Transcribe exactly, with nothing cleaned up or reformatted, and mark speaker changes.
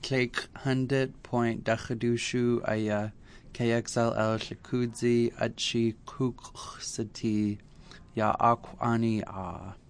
Speaker 1: Click hundred point Dachadushu Aya K X L L Shakudzi Achi Kuksati Ya Akwani A.